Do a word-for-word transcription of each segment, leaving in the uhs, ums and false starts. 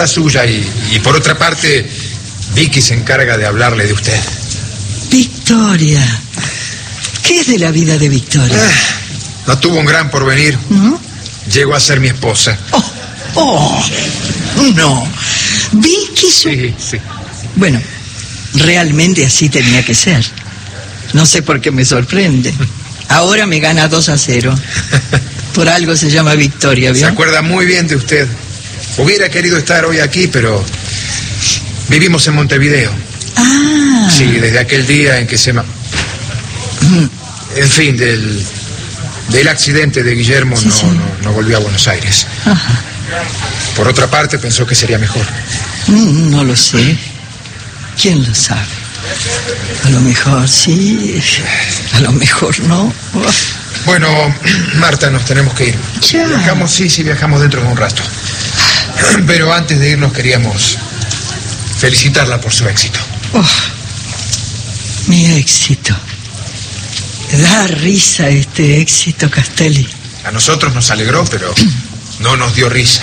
la suya y, y por otra parte, Vicky se encarga de hablarle de usted. Victoria. ¿Qué es de la vida de Victoria? Ah, no tuvo un gran porvenir. ¿No? Llegó a ser mi esposa. Oh, oh, no. Vicky su... Sí, sí. Bueno, realmente así tenía que ser. No sé por qué me sorprende. Ahora me gana dos a cero. Por algo se llama Victoria, ¿vio? Se acuerda muy bien de usted. Hubiera querido estar hoy aquí, pero vivimos en Montevideo. Ah. Sí, desde aquel día en que se... Ma... En fin, del, del accidente de Guillermo sí, no, sí. no, no volvió a Buenos Aires. Ajá. Por otra parte, pensó que sería mejor. Mm, no lo sé. ¿Quién lo sabe? A lo mejor sí, a lo mejor no. Bueno, Marta, nos tenemos que ir. Ya. Viajamos, sí, sí, viajamos dentro de un rato. Pero antes de irnos queríamos felicitarla por su éxito. Oh, mi éxito. Da risa este éxito, Castelli. A nosotros nos alegró, pero no nos dio risa.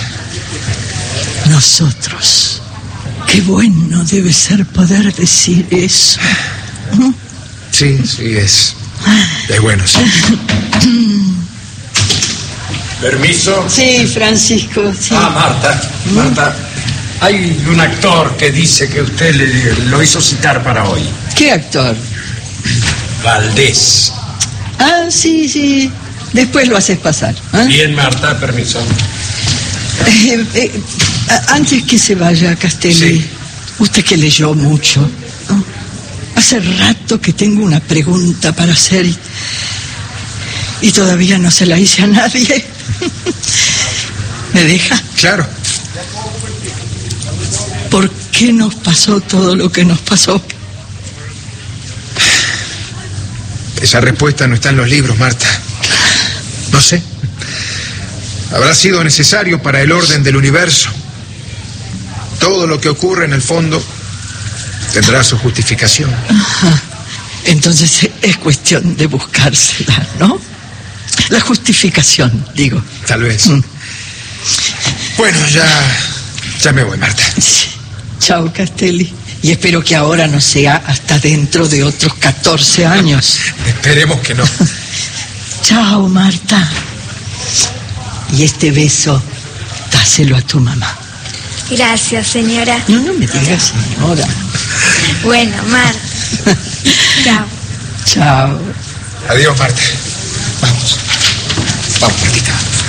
Nosotros. Qué bueno debe ser poder decir eso. ¿Mm? Sí, sí, es... Es bueno, sí. ¿Permiso? Sí, Francisco, sí. Ah, Marta, Marta. Hay un actor que dice que usted le, lo hizo citar para hoy. ¿Qué actor? Valdés. Ah, sí, sí. Después lo haces pasar. ¿eh? Bien, Marta, permiso. Eh, eh, antes que se vaya, Castelli, Sí. usted que leyó mucho, ¿no? Hace rato que tengo una pregunta para hacer y, y todavía no se la hice a nadie. ¿Me deja? Claro. ¿Por qué nos pasó todo lo que nos pasó? Esa respuesta no está en los libros, Marta. No sé. Habrá sido necesario para el orden del universo. Todo lo que ocurre en el fondo tendrá su justificación. Ajá. Entonces es cuestión de buscársela, ¿no? La justificación, digo. Tal vez. Mm. Bueno, ya... Ya me voy, Marta. Sí. Chao, Castelli. Y espero que ahora no sea hasta dentro de otros catorce años. Esperemos que no. Chao, Marta. Y este beso, dáselo a tu mamá. Gracias, señora. No, no me digas señora. Bueno, Marta. Chao. Chao. Adiós, Marta. Vamos. Vamos, Martita.